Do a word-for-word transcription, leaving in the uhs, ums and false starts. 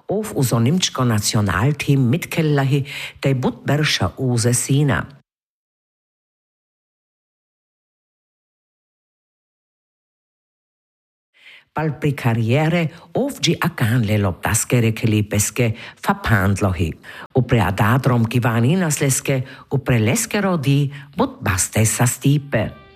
ov uzonimčko nacionalteam mitkellahi tej bud berša uze sina. Pal pri kariere ovdži akanle loptaskere kelipeske fapandlohi. Upre adadrom kivanina sleske, upre leske rodi, bud baste sa stipe.